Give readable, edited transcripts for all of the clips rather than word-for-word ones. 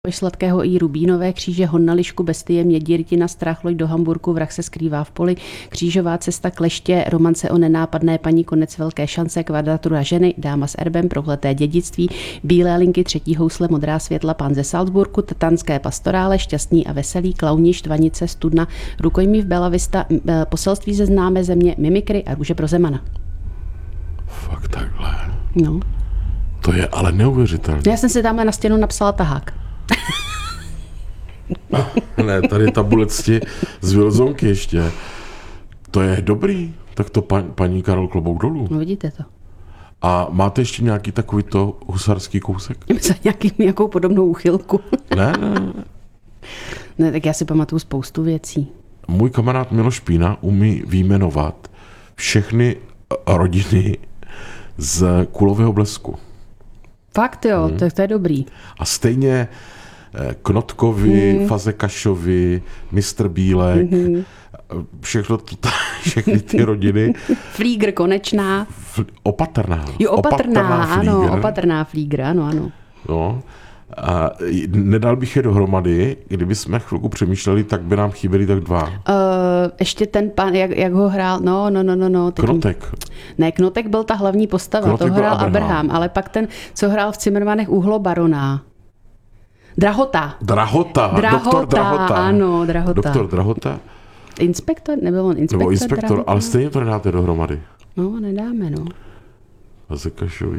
Sladkého i rubínové kříže, hon na lišku, bestie, mědí, rytina, strach, loď do Hamburku, vrah se skrývá v poli, křížová cesta, kleště, romance o nenápadné paní, konec velké šance, kvadratura ženy, dáma s erbem, prohleté dědictví, bílé linky, třetí housle, modrá světla, pán ze Salzburgu, tatanské pastorále, šťastný a veselý, klauni, štvanice, studna, rukojmí v Bella Vista, poselství ze známé země, mimikry a růže pro Zemana. Fakt takhle. No. To je ale neuvěřitelné. Já jsem si tamhle na stěnu napsala tahák. Ne, tady tabulecti z Vilzonky ještě. To je dobrý. Tak to paní Karol, klobouk dolů. No vidíte to. A máte ještě nějaký takovýto husarský kousek? Za nějakou podobnou úchylku. Ne. Ne, tak já si pamatuju spoustu věcí. Můj kamarád Miloš Pína umí vyjmenovat všechny rodiny z Kulového Blesku. Fakt jo, tak to je dobrý. A stejně Knotkovi, Fazekašovi, Mistr Bílek, všechny ty rodiny. Flígr Konečná. Opatrná. Jo, Opatrná, ano, Opatrná Flígr, ano. No. A nedal bych je dohromady, kdyby jsme chvilku přemýšleli, tak by nám chyběli tak dva. Ještě ten pan, jak ho hrál, no. Knotek. Ne, Knotek byl ta hlavní postava, Knotek to hrál Abraham, ale pak ten, co hrál v Cimrmanech Uhlobarona. Drahota. Doktor Drahota. Ano, Drahota. Doktor Drahota. Inspektor? Nebyl on inspektor? Nebo inspektor, Drahota? Ale stejně to nedáte dohromady. No, nedáme, no. Fazekašovi.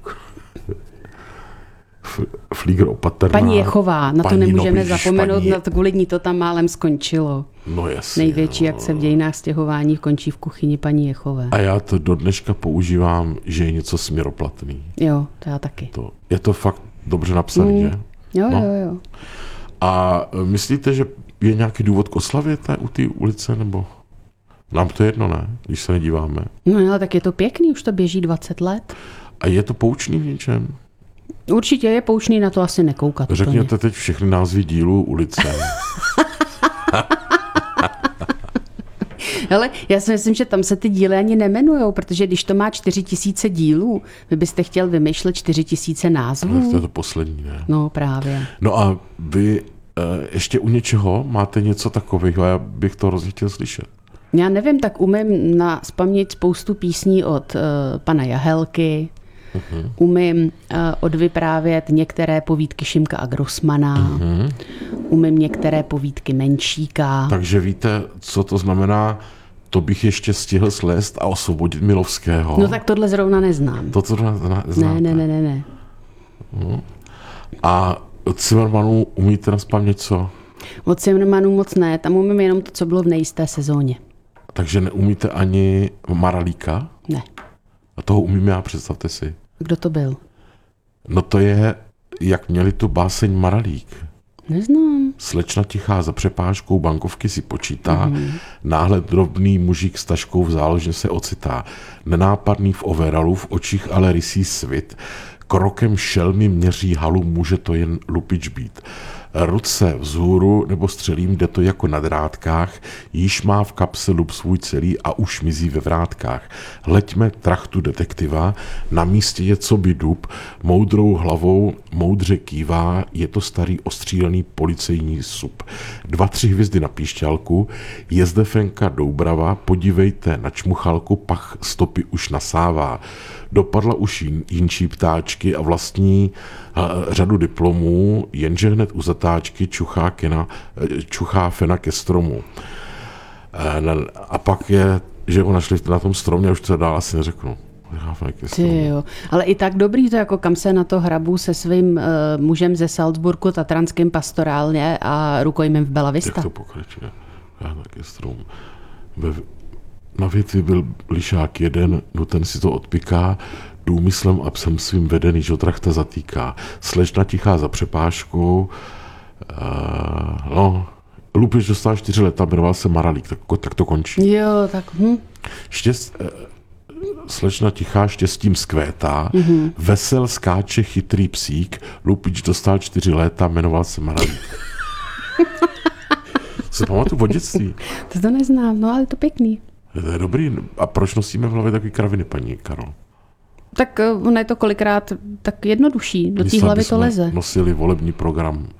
Flígr Opatrná. Paní Jechová, na to nemůžeme zapomenout, kvůli ní to tam málem skončilo. No jasně. Největší akce v dějinách stěhování končí v kuchyni paní Jechové. A já to do dneška používám, že je něco směroplatný. Jo, to já taky. Je to fakt dobře napsaný, že? Jo. A myslíte, že je nějaký důvod k oslavě u té ulice, nebo? Nám to je jedno, ne? Když se nedíváme. No ale tak je to pěkný, už to běží 20 let. A je to poučný v něčem? Určitě je poučný, na to asi nekoukat. Řekněte teď všechny názvy dílů ulice. Ale já si myslím, že tam se ty díly ani nemenujou, protože když to má 4000 dílů, vy byste chtěl vymýšlet 4000 názvů. No, to je to poslední, ne? No právě. No a vy ještě u něčeho máte něco takového, já bych to hrozně chtěl slyšet. Já nevím, tak umím vzpomnět spoustu písní od pana Jahelky, umím odvyprávět některé povídky Šimka a Grossmana, umím některé povídky Menšíka. Takže víte, co to znamená, to bych ještě stihl slést a osvobodit Milovského. No tak tohle zrovna neznám. To neznáte? Ne. A od Cimrmanů umíte nazpamět co? Od Cimrmanů moc ne, tam umím jenom to, co bylo v nejisté sezóně. Takže neumíte ani Maralíka? Ne. A toho umím já, představte si. Kdo to byl? No to je, jak měli tu báseň Maralík. Neznám. Slečna tichá za přepážkou bankovky si počítá, náhle drobný mužík s taškou v záložně se ocitá. Nenápadný v overalu, v očích ale rysí svit. Krokem šelmy měří halu, může to jen lupič být. Ruce vzhůru nebo střelím, jde to jako na drátkách, již má v kapse lup svůj celý a už mizí ve vrátkách. Hleďme trachtu detektiva, na místě je co by dub, moudrou hlavou moudře kývá, je to starý ostřílený policejní sup. 2-3 hvězdy na píšťalku, jezdefenka Doubrava, podívejte na čmuchalku, pach stopy už nasává. Dopadla už jinčí ptáčky a vlastní řadu diplomů, jenže hned u zatáčky čuchá fena ke stromu. A pak je, že ho našli na tom stromě, už to dál asi neřeknu. Jo. Ale i tak dobrý to, jako kam se na to hrabu se svým mužem ze Salzburgu, tatranským pastorálně a rukojmím v Bella Vista. Jak to pokračuje? Já taky strom. Na větvi byl lišák jeden, no ten si to odpiká, důmyslem a psem svým vedený, že trachta zatýká. Slečna tichá za přepážkou, Lupič dostal 4 leta, jmenoval se Maralík, tak to končí. Jo, tak Slečna tichá štěstím zkvétá, vesel skáče chytrý psík, Lupič dostal 4 léta, jmenoval se Maralík. Se pamatuju od dětství. To neznám, no ale to pěkný. To je dobrý. A proč nosíme v hlavě takový kraviny, paní Karol? Tak ono je to kolikrát tak jednodušší. Do té hlavy to leze. Nosili volební program